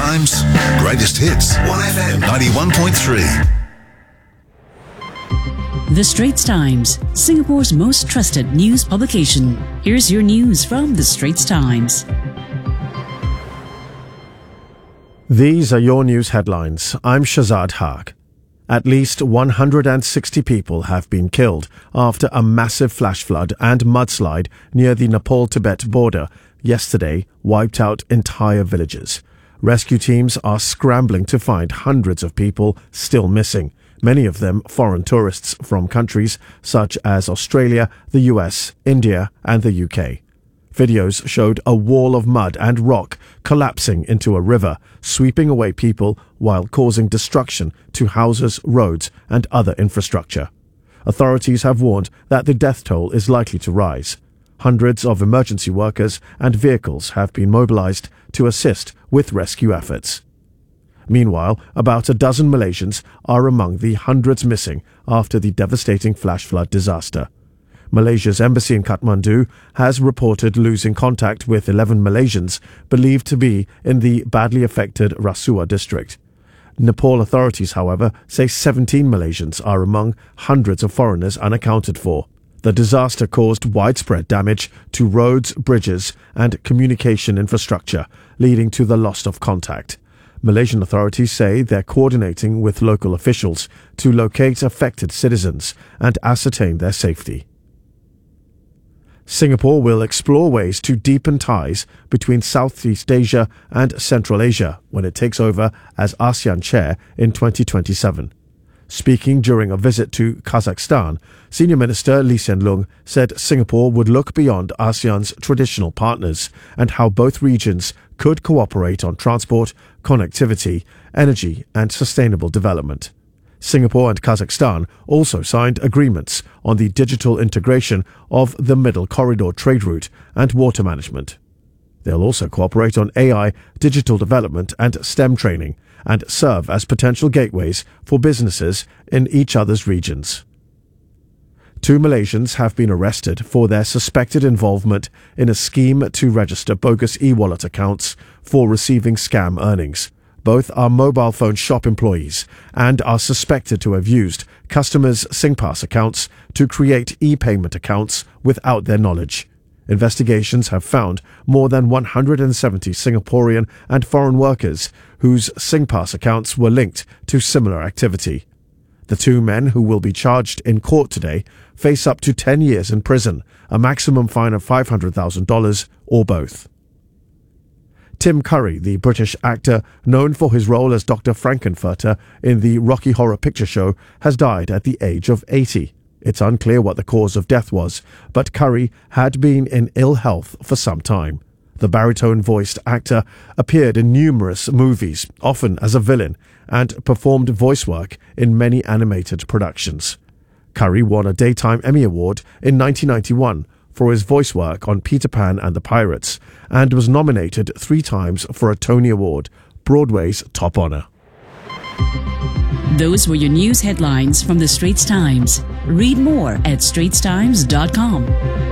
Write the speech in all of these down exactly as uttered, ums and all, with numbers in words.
Times Greatest Hits. one F M ninety-one point three. The Straits Times, Singapore's most trusted news publication. Here's your news from The Straits Times. These are your news headlines. I'm Shazad Haq. At least one hundred sixty people have been killed after a massive flash flood and mudslide near the Nepal-Tibet border yesterday wiped out entire villages. Rescue teams are scrambling to find hundreds of people still missing, many of them foreign tourists from countries such as Australia, the U S, India and the U K. Videos showed a wall of mud and rock collapsing into a river, sweeping away people while causing destruction to houses, roads and other infrastructure. Authorities have warned that the death toll is likely to rise. Hundreds of emergency workers and vehicles have been mobilized to assist with rescue efforts. Meanwhile, about a dozen Malaysians are among the hundreds missing after the devastating flash flood disaster. Malaysia's embassy in Kathmandu has reported losing contact with eleven Malaysians believed to be in the badly affected Rasuwa district. Nepal authorities, however, say seventeen Malaysians are among hundreds of foreigners unaccounted for. The disaster caused widespread damage to roads, bridges and communication infrastructure, leading to the loss of contact. Malaysian authorities say they're coordinating with local officials to locate affected citizens and ascertain their safety. Singapore will explore ways to deepen ties between Southeast Asia and Central Asia when it takes over as ASEAN chair in twenty twenty-seven. Speaking during a visit to Kazakhstan, Senior Minister Lee Hsien Loong said Singapore would look beyond ASEAN's traditional partners and how both regions could cooperate on transport, connectivity, energy and sustainable development. Singapore and Kazakhstan also signed agreements on the digital integration of the Middle Corridor trade route and water management. They'll also cooperate on A I, digital development and STEM training and serve as potential gateways for businesses in each other's regions. Two Malaysians have been arrested for their suspected involvement in a scheme to register bogus e-wallet accounts for receiving scam earnings. Both are mobile phone shop employees and are suspected to have used customers' SingPass accounts to create e-payment accounts without their knowledge. Investigations have found more than one hundred seventy Singaporean and foreign workers whose SingPass accounts were linked to similar activity. The two men, who will be charged in court today, face up to ten years in prison, a maximum fine of five hundred thousand dollars, or both. Tim Curry, the British actor known for his role as Doctor Frankenfurter in the Rocky Horror Picture Show, has died at the age of eighty. It's unclear what the cause of death was, but Curry had been in ill health for some time. The baritone-voiced actor appeared in numerous movies, often as a villain, and performed voice work in many animated productions. Curry won a Daytime Emmy Award in nineteen ninety-one for his voice work on Peter Pan and the Pirates, and was nominated three times for a Tony Award, Broadway's top honor. Those were your news headlines from The Straits Times. Read more at straits times dot com.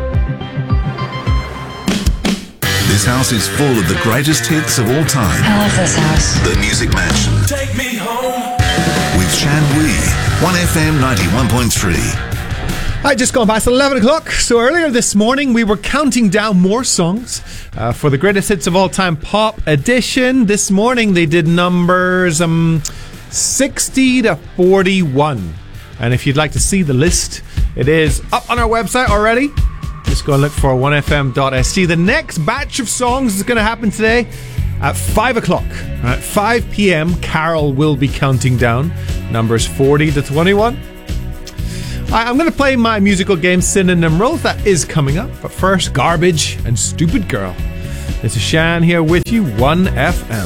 This house is full of the greatest hits of all time. I love this house. The Music Mansion. Take me home. With Shan Wee. one F M ninety-one point three. Hi, just gone past eleven o'clock. So earlier this morning, we were counting down more songs uh, for the greatest hits of all time pop edition. This morning, they did numbers um, sixty to forty-one. And if you'd like to see the list, it is up on our website already. Just go and look for one f m dot s g. The next batch of songs is going to happen today at five o'clock. At five p.m, Carol will be counting down numbers forty to twenty-one. I'm going to play my musical game Synonym Rolls. That is coming up. But first, Garbage and Stupid Girl. This is Shan here with you, one F M.